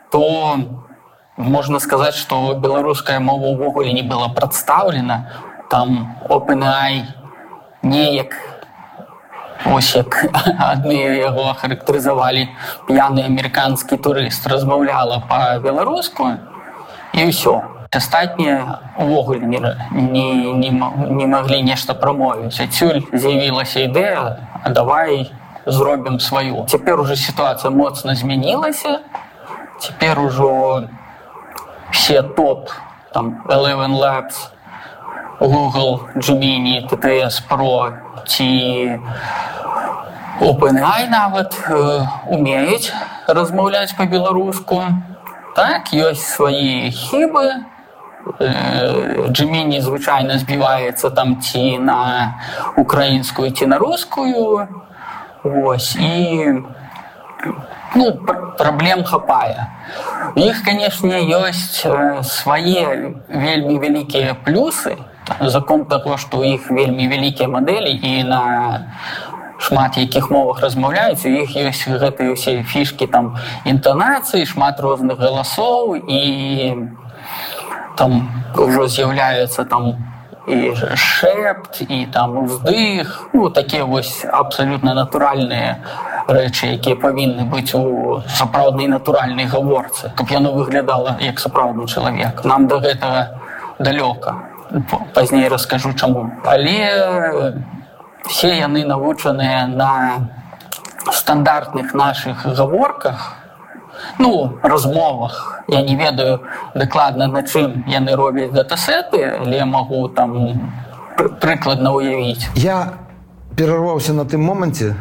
то можна сказаць, што беларуская мова ўвогуле не была прадстаўлена. Там OpenAI неяк, ось як адны яго ахарактарызавалі, п'яны амерыканскі турыст, размаўляла па-беларуску, і ўсё. Астатнія ўвогуле не маглі нешта прамовіць. Адсюль з'явілася ідэя, а давай зробім сваю. Цяпер ужо сітуацыя моцна змянілася. Цяпер ужо все топ, там, Eleven Labs, Google, Gemini, TTS Pro ці OpenAI нават умеюць размаўляць па-беларуску. Так, ёсць свае хібы. Gemini звычайна збіваецца там ці на украінскую, ці на рускую. Вось, і праблем хапае. У іх, канешне, ёсць свае вельмі вялікія плюсы, за конт таго, што ў іх вельмі вялікія мадэлі і на шмат якіх мовах размаўляюць, у іх ёсць гэтыя ўсе фішкі, там, інтанацыі, шмат розных галасоў, і там ўжо з'яўляецца там і шэпт, і там уздых, такія вось абсалютна натуральныя рэчы, якія павінны быць у сапраўднай натуральнай гаворцы, каб яно выглядала як сапраўдны чалавек. Нам да гэтага далёка. Пазней раскажу чаму. Але все яны навучаныя на стандартных нашых гаворках, размовах. Я не ведаю дакладна, на чым яны робяць датасеты, але магу там прыкладна ўявіць. Я перарваўся на тым моманце,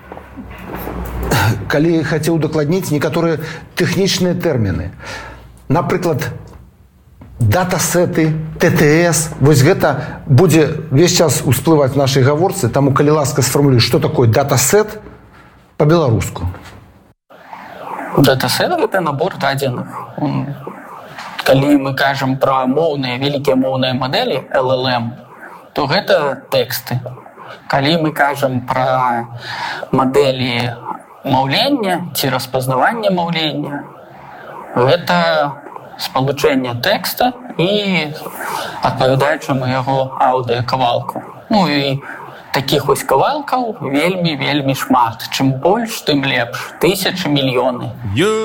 калі хацеў дакладніць некаторыя тэхнічныя тэрміны. Напрыклад, датасеты, ТТС, вось гэта будзе весь час усплываць в нашай гаворцы, таму калі ласка сфармулюй, што такое датасет па-беларуску. Датасет – гэта набор дадзеных. Калі мы кажам пра моўныя, вялікія моўныя мадэлі, LLM, то гэта тэксты. Калі мы кажам пра мадэлі маўлення ці распазнавання маўлення, гэта спалучэнне тэкста і адпавядаючаму яго аўдыёкавалку. І такіх вось кавалкаў вельмі шмат. Чым больш, тым лепш. Тысячы, мільёны.